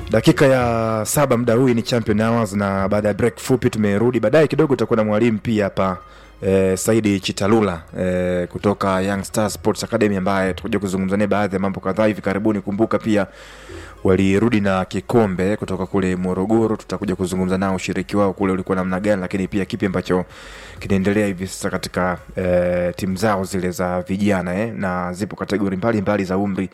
Dakika ya 7 muda huu ni Champion Hours, na baada ya break fupi tumerudi. Baadaye kidogo tutakuwa na mwalimu pia hapa Saidi Chitalula kutoka Young Stars Sports Academy, ambaye tutakuja kuzungumza naye baadhi ya mambo kadhaa hivi karibuni. Kumbuka pia walirudi na kikombe kutoka kule Morogoro. Tutakuja kuzungumza nao ushiriki wao kule ulikuwa namna gani, lakini pia kipi ambacho kinaendelea hivi sasa katika timu zao zile za vijana na zipo kategori mbalimbali za umri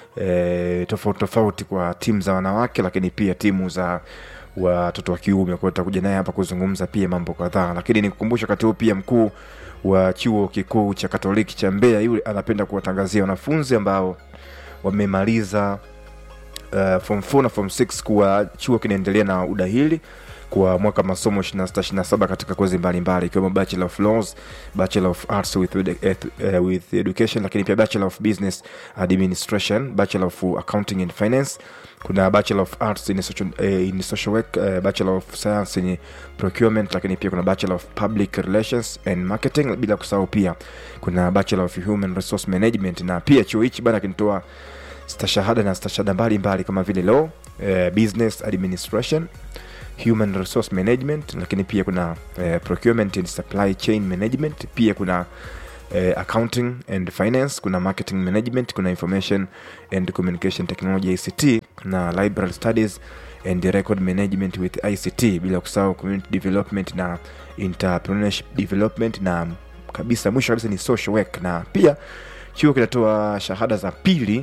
tofauti kwa timu za wanawake, lakini pia timu za watoto wa kiume. Kwa tutakuja naye hapa kuzungumza pia mambo kadhaa, lakini nikukumbusha wakati huu pia mkuu wa chuo kikuu cha Katoliki cha Mbeya yule anapenda kuwatangazia wanafunzi ambao wamemaliza form 4 na form 6 kuwa chuo kinaendelea na udahili kwa mwaka masomo 26-27 katika kozi mbalimbali ikiwemo Bachelor of Laws, Bachelor of Arts with Education, lakini pia Bachelor of Business Administration, Bachelor of Accounting and Finance, kuna Bachelor of Arts in Social Work, Bachelor of Science in Procurement, lakini pia kuna Bachelor of Public Relations and Marketing, bila kusahau pia kuna Bachelor of Human Resource Management. Na pia chuo hichi bana kinatoa stashahada na stashahada mbalimbali kama vile Law, Business Administration, Human Resource Management, lakini pia kuna Procurement and Supply Chain Management, pia kuna Accounting and Finance, kuna Marketing Management, kuna Information and Communication Technology ICT, na Library Studies and Record Management with ICT, bila kusahau Community Development na Entrepreneurship Development, na kabisa mwisho kabisa ni Social Work. Na pia chuo kinatoa shahada za pili,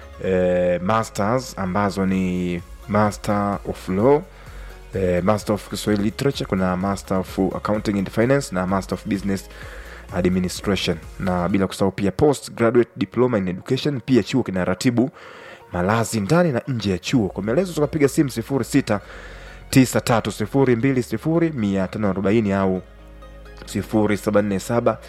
Masters, ambazo ni Master of Law, Master of Kiswahili Literature, kuna Master of Accounting and Finance na Master of Business Administration, na bila kusahau pia Post Graduate Diploma in Education. Pia chuo kinaratibu malazi ndani na nje ya chuo. Kwa maelezo tukapiga simu 0693020540 au 0747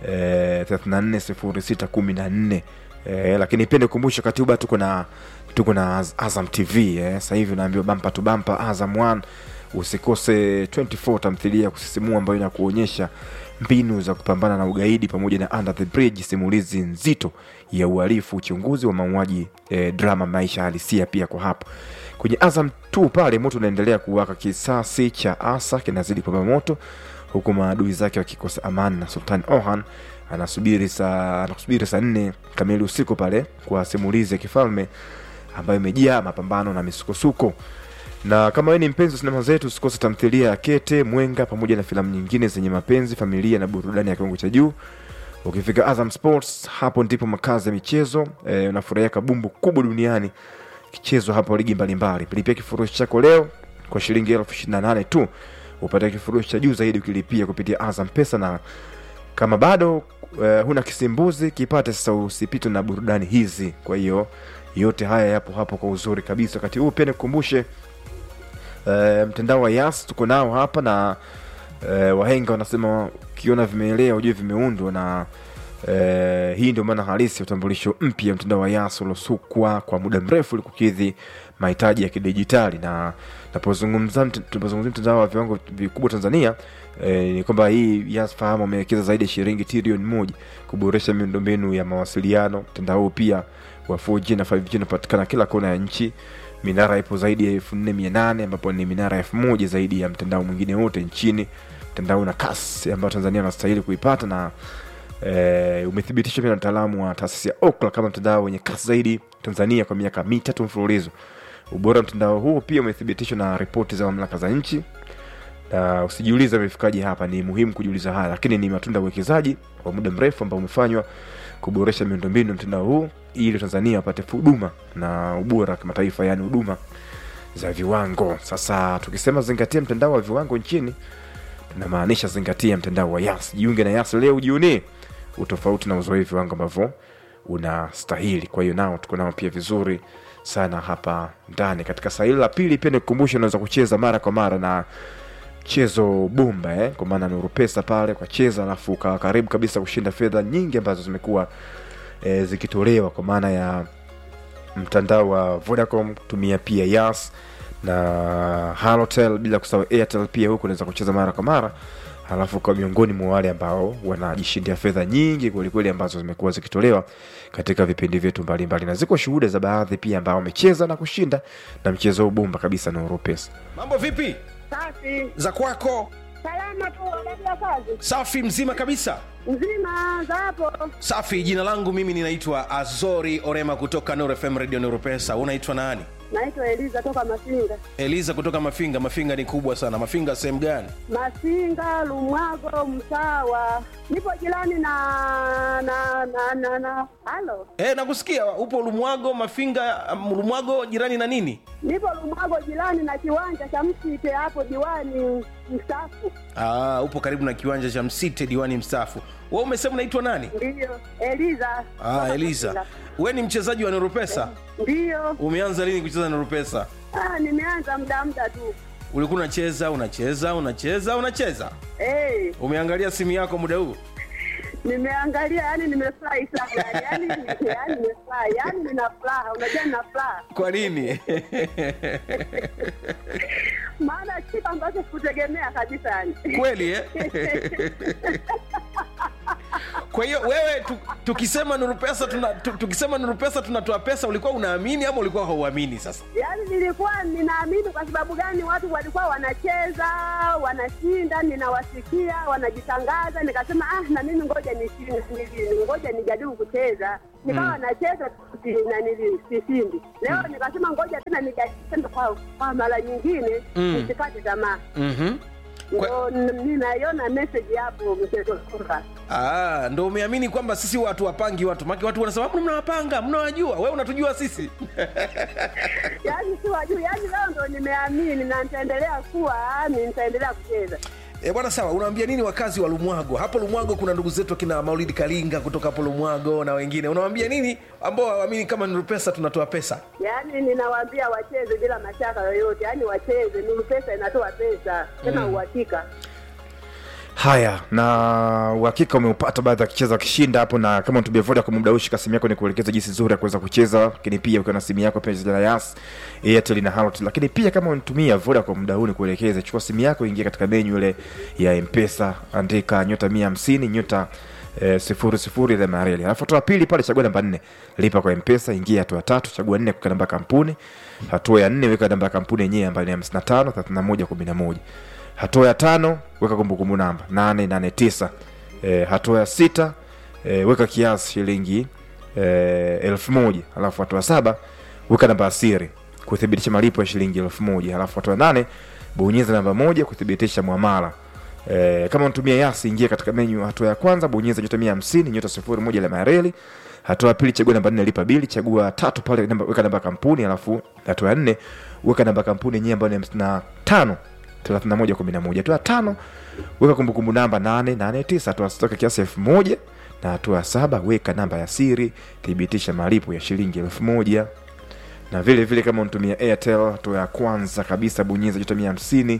340614. Lakini pia nikukumbusha katiba tuko na Azam TV. Sasa hivi unaambiwa bumper to bumper Azam 1. Usikose 24 tamthilia kusisimua ambayo inakuonyesha mbinu za kupambana na ugaidi pamoja na Under the Bridge, simulizi nzito ya uhalifu, uchunguzi wa mauaji, drama, maisha halisia. Pia kwa hapo kwenye Azam 2 pale moto unaendelea kuwaka, kisasi cha Asa kinazidi kwa moto huku maadui zake wakikosa amani, na Sultan Ohan anasubiri saa 4 kamili usiku pale kwa simulizi ya kifalme ambayo imejaa mapambano na misukosuko. Na kama wewe ni mpenzi wa sinema zetu, usikose tamthilia ya Kete, Mwenga pamoja na filamu nyingine zenye mapenzi, familia na burudani ya kiwango cha juu. Ukifika Azam Sports, hapo ndipo makazi ya michezo. Unafurahia kabumbu kubwa duniani kichezo hapo, ligi mbalimbali. Lipia kifurushi chako leo kwa shilingi 28,000 tu, upate kifurushi cha juu zaidi ukilipia kupitia Azam Pesa. Na kama bado huna kisimbuzi, kipate sasa, usipitwe na burudani hizi. Kwa hiyo yote haya yapo hapo kwa uzuri kabisa. Wakati huu pia nikukumbushe mtandao wa Yas tuko nao hapa, na wahenga wanasema ukiona vimeelea ujue vimeundwa, na hii ndio maana halisi utambulisho mpya mtandao wa Yas uliosukwa kwa muda mrefu ili kukidhi mahitaji ya kidijitali. Na tunapozungumza mtandao wa viwango vikubwa Tanzania, ni kwamba hii Yas fahamu amewekeza zaidi ya shilingi trilioni 1 kuboresha miundombinu ya mawasiliano. Mtandao pia wa 4G na 5G unapatikana kila kona ya nchi. Minara ipo zaidi ya 4800 ambapo ni minara 1000 zaidi ya mtandao mwingine wote nchini. Mtandao na kasi ambayo Tanzania inastahili kuipata, na umethibitishwa pia na wataalamu wa taasisi ya Ookla kama mtandao wenye kasi zaidi Tanzania kwa miaka 3 mfululizo. Ubora wa mtandao huu pia umethibitishwa na ripoti za mamlaka za nchi. Na usijiulize umefikaje hapa, ni muhimu kujiuliza haya, lakini ni matunda ya uwekezaji wa muda mrefu ambao umefanywa kuboresha miundombinu ya mtandao huu ili Tanzania wapate huduma na ubora kimataifa, yani huduma za viwango. Sasa tukisema zingatia mtandao wa viwango nchini, tunamaanisha zingatia mtandao wa Yas. Jiunge na Yas leo, ujione utofauti na uzoefu viwango ambavyo unastahili. Kwa hiyo nao tuko nao pia vizuri sana hapa ndani. Katika saili la pili pia nikukumbusha unaweza kucheza mara kwa mara na chezo bomba kwa maana Nuru Pesa pale kwa cheza, alafu ukawa karibu kabisa kushinda fedha nyingi ambazo zimekuwa zikitolewa kwa maana ya mtandao wa Vodacom. Tumia pia Yas na Halotel, bila kusahau Airtel pia huko unaweza kucheza mara kwa mara Halafu kwa miongoni mwa wale ambao wanajishindia fedha nyingi kweli kweli ambazo zimekuwa zikitolewa katika vipindi vyetu mbalimbali, na ziko shuhuda za baadhi pia ambao wamecheza na kushinda na mchezo bomba kabisa na Oropesa. Mambo vipi? Safi. Za kwako? Salama tu, unaendelea kazi? Safi, mzima kabisa. Mzima, za hapo? Safi, jina langu mimi ninaitwa Azori Orema kutoka Nuru FM Radio Nuru Pesa. Unaitwa nani? Naitwa Eliza toka Mafinga. Eliza kutoka Mafinga. Mafinga ni kubwa sana. Mafinga sehemu gani? Mafinga, Lumwago, Msawa. Nipo jirani na halo? Nakusikia. Upo Lumwago, Mafinga, Lumwago jirani na nini? Nipo Lumwago jirani na kiwanja cha Msite hapo, diwani mstaafu. Upo karibu na kiwanja cha Msite, diwani mstaafu. Wewe umesema unaitwa nani? Ndio, Eliza. Eliza. Wewe ni mchezaji wa Nuru Pesa? Ndio. Umeanza lini kucheza Nuru Pesa? Nimeanza muda tu. Ulikuwa unacheza? Umeangalia simu yako muda huu? Nimeangalia, yani nimefurahi sana. Yani nimefurahi, yani nina furaha, unajua nina furaha. Kwa nini? Maana kitu ambacho sikutegemea kabisa yani. Kweli Kwa hiyo wewe tukisema Nuru Pesa tunatoa pesa, ulikuwa unaamini ama ulikuwa hauamini sasa? Yaani nilikuwa ninaamini. Kwa sababu gani? Watu walikuwa wanacheza, wanashinda, ninawasikia wanajitangaza, nikasema na mimi ngoja nijaribu kucheza. Nikawa nacheza na nilisindi. Leo nikasema ngoja tena nijaribu kwa mara nyingine, nisikate tamaa. Ninaiona message hapo mchezo kutoka. Ndio umeamini kwamba sisi watu wapangi watu. Maki watu wanasema mnawapanga, mnawajua. Wewe unatujua sisi. Yaani si wajua, yaani leo ndio nimeamini na nitaendelea kucheza. Bwana sawa, unawaambia nini wakazi wa Lumwago? Hapo Lumwago kuna ndugu zetu kina Maulidi Kalinga kutoka hapo Lumwago na wengine. Unawaambia nini ambao hawaamini kama Nuru Pesa tunatoa pesa? Yaani ninawaambia wacheze bila mashaka yoyote. Yaani wacheze, Nuru Pesa inatoa pesa. Tena uhakika. Haya, na uhakika umeupata baadhi ya kicheza kishinda hapo, na kama unatumia Vodacom muda ushika simu yako ni kuelekeza jinsi nzuri ya kuweza kucheza, lakini pia ukiwa na simu yako pia ya Yas, Airtel na Halotel. Lakini pia kama unatumia Vodacom muda huu ni kuelekeza, chukua simu yako, ingia katika menu ile ya M-Pesa, andika *150 *00 ile mareli. Alafu hatua pili pale chagua namba 4, lipa kwa M-Pesa, ingia hatua 3, chagua 4 kwa namba kampuni. Hatua ya 4 weka namba kampuni yenyewe ambayo ni 55 31 11. Hatua ya 5 weka kumbukumbu namba 889. Hatua ya 6 weka kiasi shilingi 1000. Alafu hatua ya 7 weka namba siri kuthibitisha malipo ya shilingi 1000. Alafu hatua ya 8 bonyeza namba 1 kuthibitisha muamala. Kama unatumia Yas, ingia katika menu. Hatua ya kwanza bonyeza *150 *01 ile mareli. Hatua ya pili chagua namba 4 lipa bili, chagua 3 pale weka namba kampuni. Alafu hatua ya 4 weka namba kampuni yenyewe ambayo ni 55 31 11. Hatua 5 weka kumbukumbu namba 889. Hatua 6 kiasi 1000, na hatua 7 weka namba ya siri thibitisha malipo ya shilingi 1000. Na vile vile kama unatumia Airtel, hatua ya kwanza kabisa bonyeza *150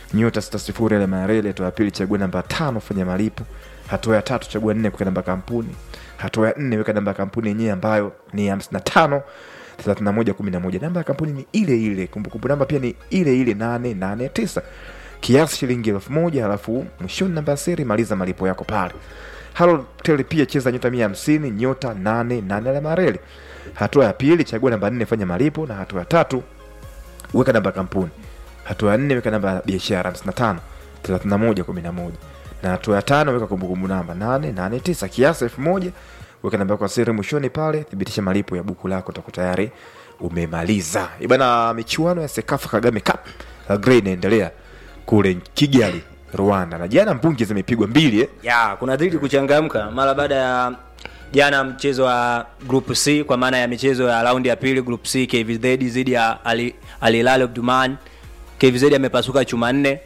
*60 ile mareli. Hatua ya pili chagua namba 5 fanya malipo. Hatua ya 3 chagua 4 weka namba kampuni. Hatua ya 4 weka namba kampuni yenyewe ambayo ni 55 31 11. Namba ya kampuni ni ile ile, kumbukumbu namba pia ni ile ile 889. Kiasi shilingi 1000. Alafu mwishoni namba ya siri, maliza malipo yako pale. Halotel pia cheza *150 *88 ile mareli. Hatua ya pili chagua namba 4 fanya malipo, na hatua ya 3 weka namba kampuni. Hatua ya 4 weka namba ya biashara 55 31 11. Na hatua ya 5 weka kumbukumbu namba 889, kiasi 1000, weka namba yako ya siri mwishoni pale, thibitisha malipo ya buku lako, utakuwa tayari umemaliza. Bwana, michuano ya Sekafa Kagame Cup la Grey inaendelea kule Kigali, Rwanda. Na jana mbungi zimepigwa 2 kuna dhidi kuchangamka mara baada ya jana mchezo wa Group C, kwa maana ya michezo ya raundi ya pili Group C, KVZ dhidi ya Al Hilal Omdurman. KVZ amepasuka chuma 4.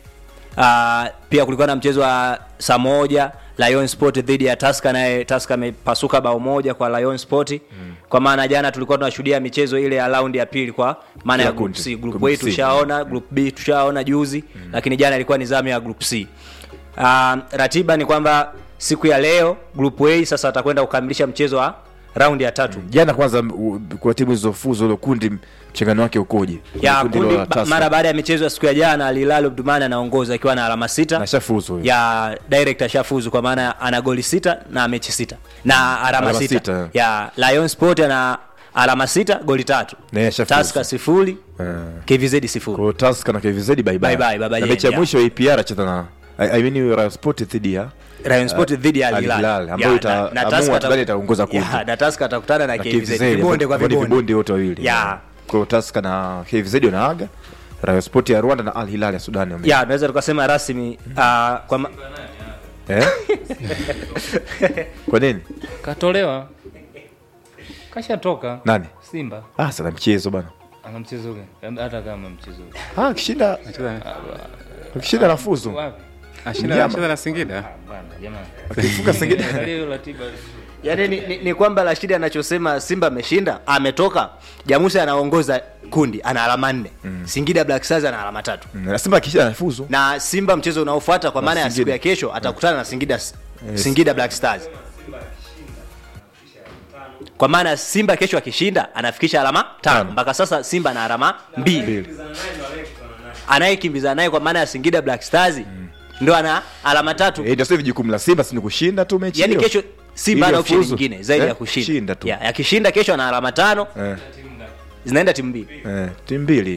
Pia kulikuwa na mchezo wa saa 1 Lion Sport dhidi ya Tusker, naye Tusker amepasuka bao 1 kwa Lion Sport. Kwa maana jana tulikuwa tunashuhudia michezo ile ya raundi ya pili kwa maana ya Group C. Group A tushaona, Group B tushaona juzi, lakini jana ilikuwa ni zamu ya Group C. Ratiba ni kwamba siku ya leo Group A sasa atakwenda kukamilisha mchezo wa raundi ya 3. Jana kwanza kwa timu zilizofuzu ile kundi mchangano wake ukoje? Ya kundi mara baada ya michezo ya siku ya jana Al Hilal Omdurman anaongoza akiwa na alama 6. Na shafuzu. Ya director shafuzu kwa maana ana goli 6 na mechi 6 na alama 6. Ya Lion Sport ana alama 6 goli 3. Tusker 0, KVZ 0. Kwa Tusker na KVZ bye bye. Bye. Na mechi ya mwisho APR cheza na I mean Rayon Sport dhidi ya Rayon Sport dhidi ya Al Hilal ambayo itaamua itaongoza kundi. Na Tusker atakutana na KVZ vibonde kwa vibonde wote wawili. Kwa Tusker na KVZ wanaaga, Rayon Sport ya Rwanda na Al Hilal ya Sudan. Tunaweza tukasema rasmi kwa Kwa nini? Katolewa. Kashatoka. Nani? Simba. Sana mchezo bana. Ana mchezo gani? Hata kama mchezo. Kishinda nafuzu. Wapi? Anacheza na Singida. Bwana jamani. Akifunga Singida. Hiyo ratiba. Yaani ni kwamba Rashidi anachosema Simba ameshinda, ametoka. Jamusi anaongoza kundi, ana alama 4. Singida Black Stars ana alama 3. Na Simba kishinda nafuzu. Na Simba mchezo unaofuata kwa maana ya siku ya kesho atakutana na Singida Black Stars. Kwa maana Simba kesho akishinda anafikisha alama 5. Mpaka sasa Simba ana alama 2. Anayekimbizana naye kwa maana ya Singida Black Stars ndio ana alama 3. Ndio sasa jukumu la Simba si kushinda tu mechi hiyo. Yaani kesho Simba ana option nyingine zaidi ya kushinda. Akishinda kesho ana alama 5. Zinaenda timu 2. Timu 2.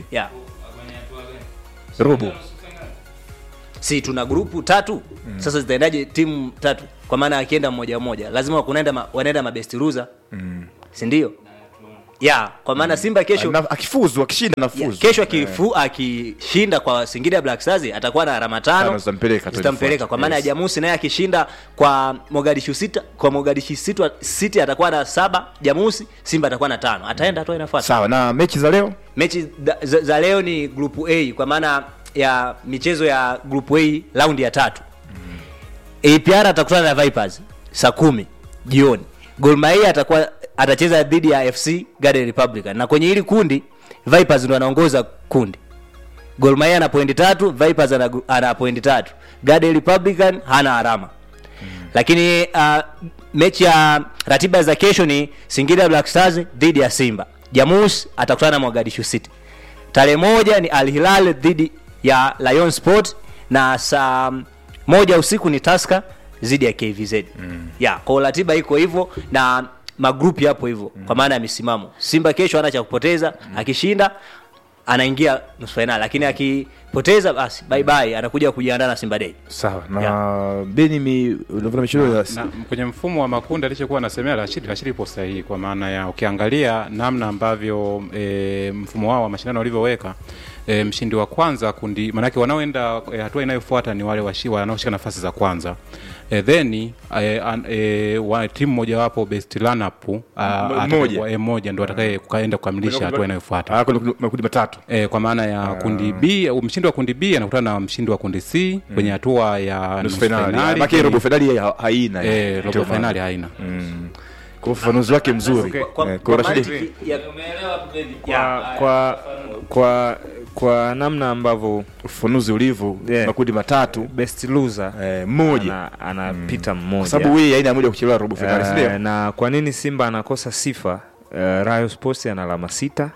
Robo. Si tuna grupu 3. Sasa zitaendaje timu 3? Kwa maana akienda mmoja lazima wanaenda mabest loser. Si ndio? Kwa maana Simba kesho akifuzu akishinda nafuzu. Kesho akishinda kwa Singida Black Stars atakuwa na alama 5. Zitampeleka kwa maana ya Jamusi naye akishinda kwa Mogadishu City atakuwa na 7. Jamusi Simba atakuwa na 5. Ataenda hatua inafuata. Sawa. Na mechi za leo? Mechi za leo ni grupu A kwa maana ya michezo ya grupu A raundi ya 3. APR atakutana na Vipers saa 10 jioni. Gor Mahia atacheza dhidi ya FC Garden Republican. Na kwenye hili kundi Vipers ndio anaongoza kundi. Gor Mahia ana pointi 3, Vipers ana pointi 3. Garden Republican hana alama. Lakini mechi ya ratiba za kesho ni Singida Black Stars dhidi ya Simba. Jamus atakutana na Mogadishu City. Tarehe 1 ni Al Hilal dhidi ya Lion Sport na saa 1 usiku ni Tusker dhidi ya KVZ. Kwa ratiba iko hivyo na magrupi hapo hivyo kwa maana ya misimamo. Simba kesho ana cha kupoteza, akishinda anaingia nusu finali, lakini akipoteza basi bye bye, anakuja kujiandaa na Simba Day. Sawa. Na Beni unavuna michezo kwenye mfumo wa makundi alichokuwa anasemea Rashid ipo sahihi kwa maana ya ukiangalia namna ambavyo mfumo wao wa mashindano ulivyoweka, mshindi wa kwanza kundi manake wanaoenda hatua inayofuata ni wale wanaoshika nafasi za kwanza. Then timu moja wapo best lineup moja ndio atakaye kaenda kukamilisha hatua inayofuata. Kuna makundi matatu. Kwa maana ya kundi B, mshindi wa kundi B anakutana na mshindi wa kundi C kwenye hatua ya nusu finali. Baki robo finali haina. Robo finali haina. Kwa ufafanuzi wake mzuri. Kwa Rashid kwa namna ambavyo ufafanuzi ulivyo, makundi matatu, best loser mmoja anapita mmoja. Kwa sababu wewe haina muda kuchelewa robo finali, si ndio? Na kwa nini Simba anakosa sifa? Rayon Sports ana alama 6,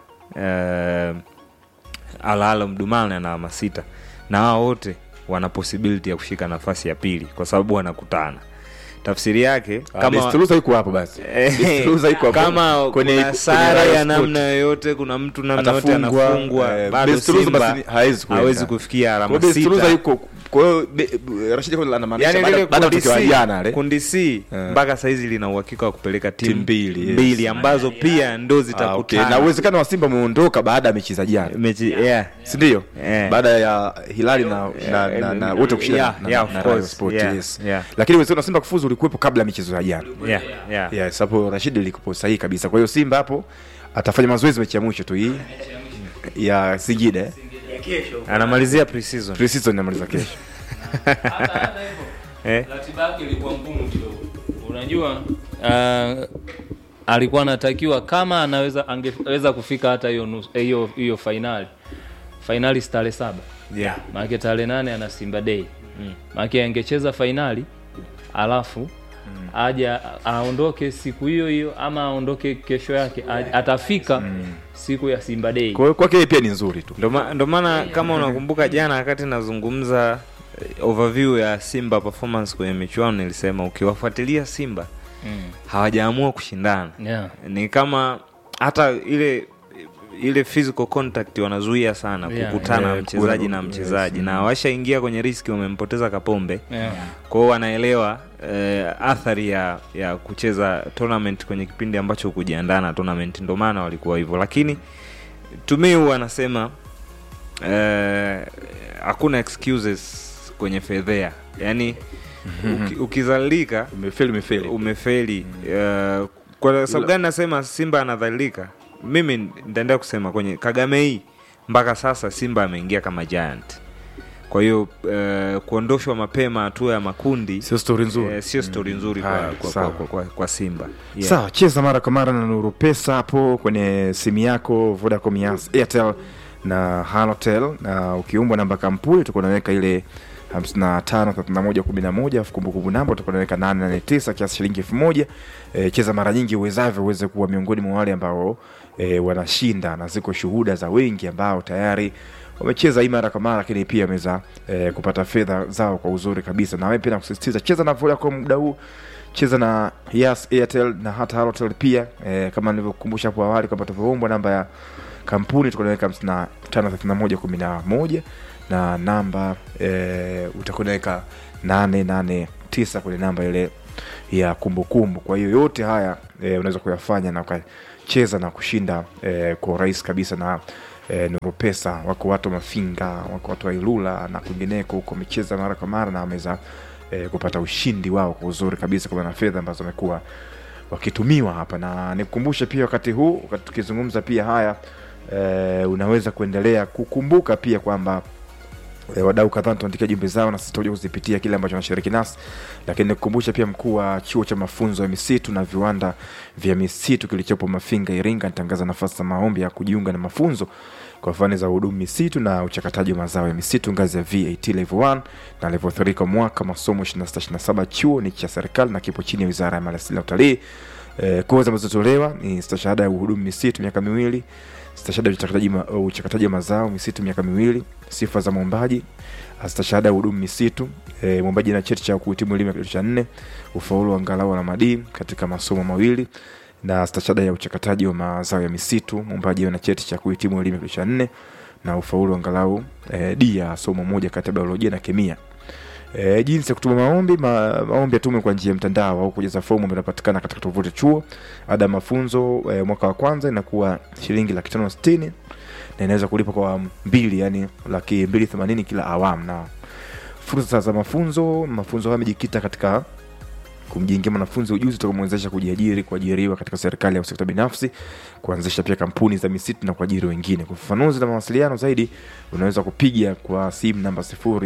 Al Hilal Omdurman ana alama 6. Na hao wote wana possibility ya kushika nafasi ya pili kwa sababu wanakutana. Tafsiri yake kama best loser yuko hapo basi. Best loser yuko hapo. Kama kuna sare ya namna yoyote, kuna mtu namna yote anafungwa, bado Simba hawezi kufikia alama 6. Best loser yuko. Kwa hiyo Rashid ana maanisha baada tukiwa jana kundi C mpaka sasa hizi lina uhakika wa kupeleka timu mbili ambazo pia ndo zitakutana. Na uwezekano wa Simba muondoka baada ya mechi za jana. Si ndio? Baada ya Hilali na wote kushinda na Rayon Sports. Lakini uwezekano wa Simba kufuzu ulikuwepo kabla ya michezo ya jana. Yes, hapo Rashid alikuwa sahihi kabisa. Kwa hiyo Simba hapo atafanya mazoezi mechi ya mwisho tu hii ya Singida kesho. Anamalizia pre-season anamaliza kesho. Hata hivyo ratiba yake ilikuwa ngumu kidogo. Unajua alikuwa anatakiwa kama angeweza kufika hata hiyo finali tarehe 7. Maana tarehe 8 ana Simba Day. Maana angecheza finali alafu aje aondoke siku hiyo hiyo ama aondoke kesho yake, atafika siku ya Simba Day. Kwa hiyo kwake pia ni nzuri tu. Ndo maana kama unakumbuka jana wakati nazungumza overview ya Simba performance kwenye michuano, nilisema ukiwafuatilia Simba hawajaamua kushindana. Ni kama hata ile physical contact wanazuia sana kukutana mchezaji na mchezaji, na washaingia kwenye riski, wamempoteza Kapombe. Kwa hiyo wanaelewa athari ya kucheza tournament kwenye kipindi ambacho kujiandaa na tournament, ndio maana walikuwa hivyo. Lakini tumeu wanasema hakuna excuses kwenye fedhea, yani ukizalika umefeli. Kwa sababu gani nasema Simba anadhalika? Mimi nitaendelea kusema kwenye Kagame hii mpaka sasa Simba ameingia kama giant. Kwa hiyo kuondoshwa mapema hatua ya makundi sio story nzuri. Sio story nzuri kwa Simba. Sawa, cheza mara kwa mara na Nuru Pesa hapo kwenye simu yako, Vodacom, Yas, Airtel na Halotel, na ukiumbwa namba kampuni tuko naweka ile 553111, kumbukumbu namba tuko naweka 889 kiasi shilingi 1000. Cheza mara nyingi uwezavyo uweze kuwa miongoni mwa wale ambao wanashinda, na ziko shuhuda za wengi ambao tayari wamecheza mara kwa mara, lakini pia wameweza kupata fedha zao kwa uzuri kabisa. Na wewe pia nakusisitiza cheza na Vodacom muda huu, cheza na Yas, Airtel na hata Halotel pia. Kama nilivyokukumbusha hapo awali kwamba tulivyoombwa namba ya kampuni tuko naweka 553111 na namba utakoneka 889 kwenye namba ile ya kumbukumbu. Kwa hiyo yote haya unaweza kuyafanya na ukacheza na kushinda kwa urahisi kabisa na Nuru Pesa. Wako watu Mafinga, wako watu wa Ilula na kwingineko huko wamecheza mara kwa mara na wameweza kupata ushindi wao kwa uzuri kabisa kwa na fedha ambazo wamekuwa wakitumiwa hapa. Na nikukumbushe pia wakati huu wakati tukizungumza pia haya unaweza kuendelea kukumbuka pia kwamba wadau kadhaa tuandikia jumbe zao na sisi tutakuja kuzipitia kile ambacho wanashiriki nasi. Lakini nikukumbusha pia mkuu wa chuo cha mafunzo ya misitu na viwanda vya misitu kilichopo Mafinga Iringa anatangaza nafasi za maombi ya kujiunga na mafunzo kwa fani za hudumu misitu na uchakataji wa mazao ya misitu ngazi ya VAT level 1 na level 3 kwa mwaka masomo 26-27. Chuo ni cha serikali na kipo chini ya Wizara ya Maliasili na Utalii. Kozi ambazo zitolewa ni stashahada ya uhudumu misitu miaka 2, stashahada ya uchakataji wa mazao misitu miaka 2, sifa za mwombaji, stashahada ya uhudumu misitu, mwombaji na cheti cha kuhitimu elimu ya kidato cha 4, ufaulu angalau alama D katika masomo mawili, na stashahada ya uchakataji wa mazao ya misitu, mwombaji na cheti cha kuhitimu elimu ya kidato cha 4 na ufaulu angalau D ya somo moja kati ya biolojia na kemia. Jinsi ya kutuma maombi yatume kwa njia ya mtandao au kujaza fomu inapatikana katika tovuti chuo. Ada mafunzo mwaka wa kwanza inakuwa shilingi 560 na inaweza kulipa kwa awamu 2, yani 280 kila awamu. Na fursa za mafunzo haya yamejikita katika kumjengea mwanafunzi ujuzi utakaomwezesha kujiajiri, kuajiriwa katika serikali au sekta binafsi, kuanzisha pia kampuni za misitu na kuajiri wengine. Kwa ufafanuzi na mawasiliano zaidi unaweza kupiga kwa simu namba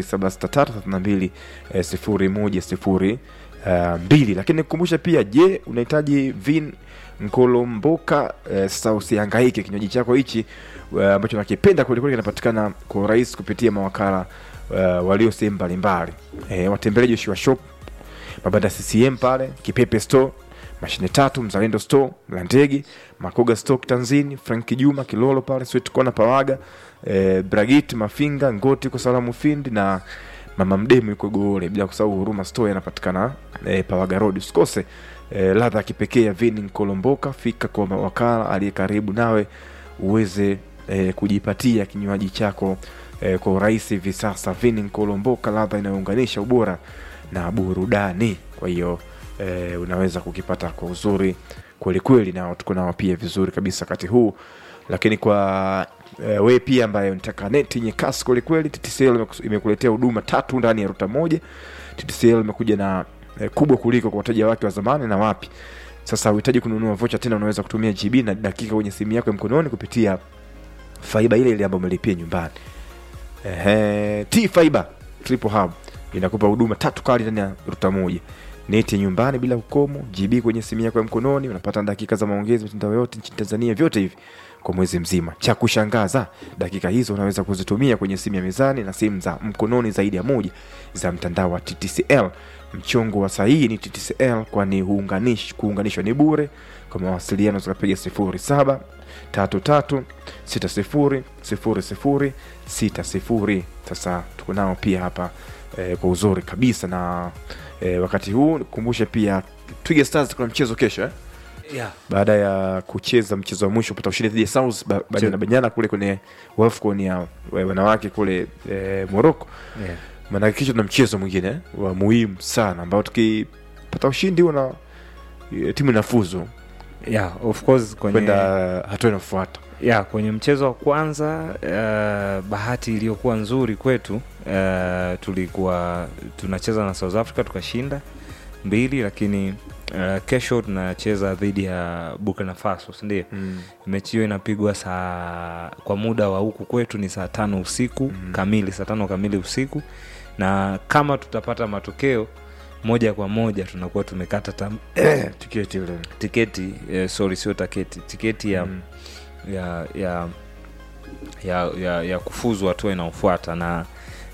0763320102. Lakini nikukumbusha pia, je, unahitaji vin Nkolomboka? Sasa usihangaike, kinywaji chako hichi ambacho nakipenda kweli kweli kinapatikana kwa urahisi kupitia mawakala walio sehemu mbalimbali. Watembelee Joshua Shop, Mabanda CCM pale, Kipepe Store, Mashine 3, Mzalendo Store, Mlandege, Makoga Stock Tanzini, Frank Juma Kilolo pale, Sweet Corner Pawaga, Bragit Mafinga, Ngoti kwa Salamu Findi na Mama Mdemu yuko Goole, bila kusahau Huruma Store yanapatikana Pawaga Road. Usikose ladha ya kipekee ya Vini Nkolomboka. Fika kwa wakala aliye karibu nawe uweze kujipatia kinywaji chako kwa urahisi hivi sasa. Vini Nkolomboka, ladha inayounganisha ubora na burudani. Kwa hiyo unaweza kukipata kwa uzuri kweli kweli, na tuko nao pia vizuri kabisa wakati huu. Lakini kwa wewe pia ambaye unataka neti yenye kasi kweli kweli, TTCL imekuletea huduma 3 ndani ya ruta moja. TTCL imekuja na kubwa kuliko kwa wateja wake wa zamani na wapi. Sasa unahitaji kununua vocha tena, unaweza kutumia GB na dakika kwenye simu yako ya mkononi kupitia fiber ile ambayo umelipia nyumbani. T-Fiber Triple Hub inakupa huduma 3 kali ndani ya ruta moja. Neti nyumbani bila ukomo, GB kwenye simu yako ya mkononi, unapata dakika za maongezi mitandao yote nchini Tanzania, vyote hivi kwa mwezi mzima. Cha kushangaza, dakika hizo unaweza kuzitumia kwenye simu ya mezani na simu za mkononi zaidi ya moja za mtandao wa TTCL. Mchongo wa sahihi ni TTCL, kwani kuunganishwa ni bure. Kwa mawasiliano tukapiga 0733600060. Sasa tuko nao pia hapa kwa uzuri kabisa. Na wakati huu kukumbushe pia Twiga Stars kuna mchezo kesho Yeah. Baada ya kucheza mchezo wa mwisho kupata ushindi dhidi ya South Banyana kule kwenye WAFCON ya wanawake kule Morocco. Yeah. Maana kesho tuna mchezo mwingine wa muhimu sana ambao tukipata ushindi na timu inafuzu. Yeah, of course kwenda hatua inayofuata. Yeah, kwenye mchezo wa kwanza bahati iliyokuwa nzuri kwetu, tulikuwa tunacheza na South Africa tukashinda 2, lakini kesho tunacheza dhidi ya Burkina Faso, ndio. Mechi hiyo inapigwa kwa muda wa huku kwetu ni saa 5 usiku kamili, saa 5 kamili usiku, na kama tutapata matokeo moja kwa moja tunakuwa tumekata tiketi ya kufuzu hatua inayofuata. Na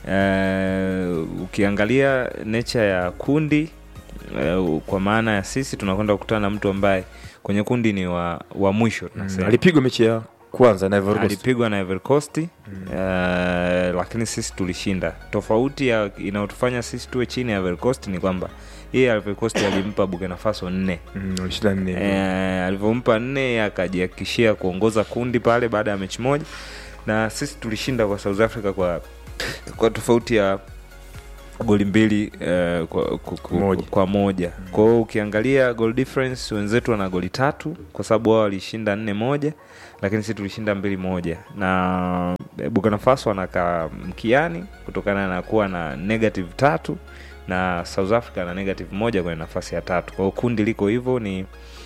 ukiangalia nature ya kundi, kwa maana ya sisi tunakwenda kukutana na mtu ambaye kwenye kundi ni wa mwisho tunasema. Alipigwa mechi ya kwanza na Ivory Coast. Alipigwa na Ivory Coast, lakini sisi tulishinda. Tofauti inayotufanya sisi tuwe chini ya Ivory Coast ni kwamba yeye Ivory Coast alimpa Burkina Faso 4. Alishinda 4. Alivompa 4 akajihakikishia kuongoza kundi pale baada ya mechi moja, na sisi tulishinda kwa South Africa kwa tofauti ya goli 2 kwa moja. Kwa hiyo ukiangalia goal difference, wenzetu wana goli 3 kwa sababu wao walishinda 4-1, lakini sisi tulishinda 2-1. Na Burkina Faso anakaa mkiani kutokana na kuwa na -3 na South Africa na -1 kwenye nafasi ya 3. Kwa hiyo kundi liko hivyo, ni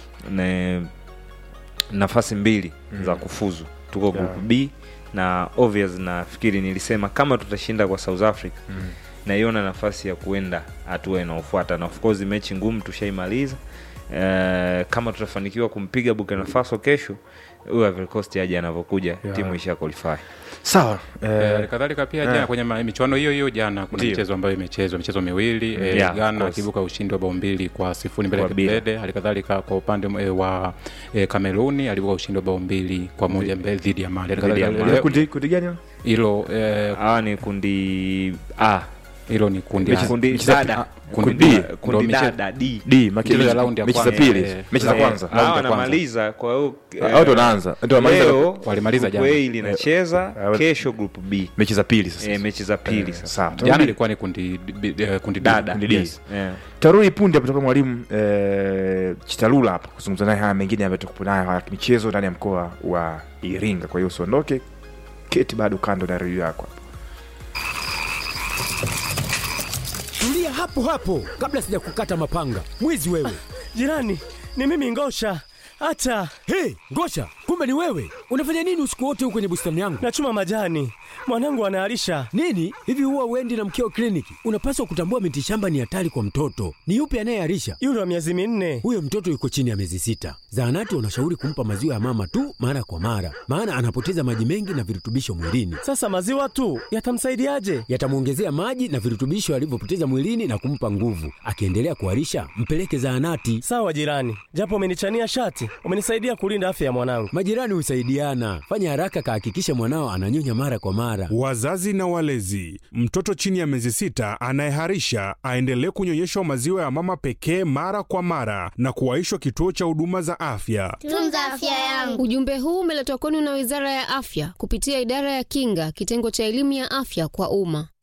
nafasi 2 za kufuzu. Tuko group B, na obvious nafikiri nilisema kama tutashinda kwa South Africa na iona nafasi ya kuenda hatua inayofuata. Na of course mechi ngumu tushaimaliza. Kama tutafanikiwa kumpiga Burkina Faso kesho, huyo Ivory Coast aje anavyokuja, timu isha qualify. Sawa. Kadhalika pia jana kwenye michuano hiyo jana kuna michezo ambayo michezo miwili. Ghana akibuka ushindi wa bao 2-0 mbele ya Kibede. Halikadhalika kwa upande wa Kameruni alibuka ushindi wa bao 2-1 mbele dhidi ya Mali. Kundi gani hilo? Ni kundi A. Hilo ni kundi dada. Kundi dada D makili ya raundi ya kwanza. Mechi za kwanza. Wanamaliza, kwa hiyo au tunaanza. Ndio walimaliza jana. Kwa hiyo linacheza kesho group B. Mechi za pili sasa. Mechi za pili sasa. Jana ilikuwa ni kundi dada. Tarudi punde kutoka mwalimu Chitalula hapa kuzungumza naye haya mengine ambayo tuko nayo haya michezo ndani ya mkoa wa Iringa. Kwa hiyo usiondoke, keti bado kando na redio yako. Tulia hapo kabla sija kukata mapanga. Mwizi wewe. Jirani, ni mimi Ngosha. Acha. Hey, Ngosha, kumbe ni wewe. Unafanya nini usiku wote huko kwenye bustani yangu? Nachuma majani. Mwanangu anaharisha. Nini? Hivi huwa uendi na mkeo kliniki? Unapaswa kutambua miti shamba ni hatari kwa mtoto. Ni yupi anayeharisha? Yule wa miezi 4. Huyo mtoto yuko chini ya miezi 6. Zahanati wanashauri kumpa maziwa ya mama tu mara kwa mara, maana anapoteza maji mengi na virutubisho mwilini. Sasa maziwa tu yatamsaidiaje? Yatamuongezea maji na virutubisho alivyopoteza mwilini na kumpa nguvu. Akiendelea kuharisha, mpeleke zahanati. Sawa jirani. Japo umenichania shati, umenisaidia kulinda afya ya mwanangu. Majirani husaidiana. Fanya haraka kahakikisha mwanao ananyonya mara kwa mara. Wazazi na walezi, mtoto chini ya miezi 6 anayeharisha aendelee kunyonyeshwa maziwa ya mama pekee mara kwa mara na kuwaishwa kituo cha huduma za afya. Tunza afya yangu. Ujumbe huu umeletwa kwenu na Wizara ya Afya kupitia Idara ya Kinga, kitengo cha elimu ya afya kwa umma.